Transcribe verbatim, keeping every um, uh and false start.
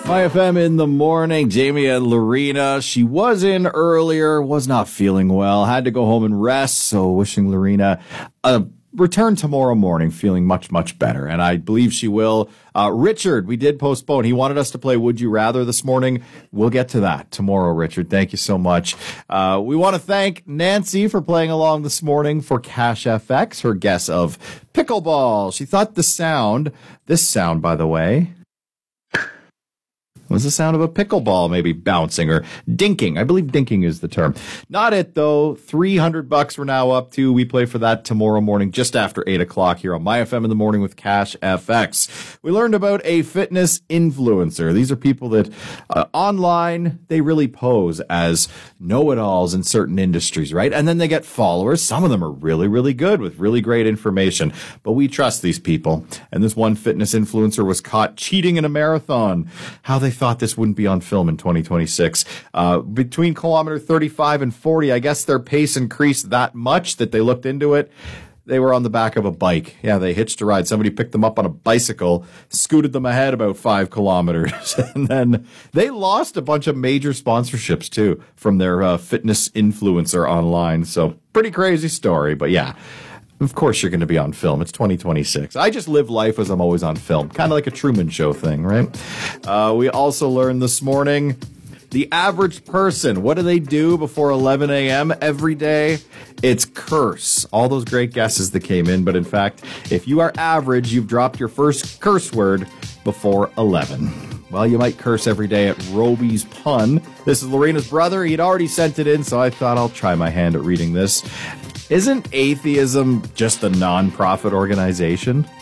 My F M in the morning. Jamie and Lorena. She was in earlier, was not feeling well, had to go home and rest. So wishing Lorena a return tomorrow morning, feeling much, much better. And I believe she will. Uh, Richard, we did postpone. He wanted us to play Would You Rather this morning. We'll get to that tomorrow, Richard. Thank you so much. Uh, we want to thank Nancy for playing along this morning for Cash F X, her guess of pickleball. She thought the sound, this sound, by the way, was the sound of a pickleball maybe bouncing or dinking. I believe dinking is the term. Not it, though. three hundred bucks we're now up to. We play for that tomorrow morning just after eight o'clock here on My F M in the morning with Cash F X. We learned about a fitness influencer. These are people that uh, online, they really pose as know-it-alls in certain industries, right? And then they get followers. Some of them are really, really good with really great information. But we trust these people. And this one fitness influencer was caught cheating in a marathon. How they thought this wouldn't be on film in twenty twenty-six. Uh, between kilometer thirty-five and forty, I guess their pace increased that much that they looked into it. They were on the back of a bike. Yeah, they hitched a ride. Somebody picked them up on a bicycle, scooted them ahead about five kilometers. And then they lost a bunch of major sponsorships, too, from their uh, fitness influencer online. So pretty crazy story. But yeah, of course you're going to be on film. It's twenty twenty-six. I just live life as I'm always on film. Kind of like a Truman Show thing, right? Uh, we also learned this morning the average person, what do they do before eleven a.m. every day? It's curse. All those great guesses that came in. But in fact, if you are average, you've dropped your first curse word before eleven. Well, you might curse every day at Roby's Pun. This is Lorena's brother. He'd already sent it in, so I thought I'll try my hand at reading this. Isn't atheism just a non-profit organization?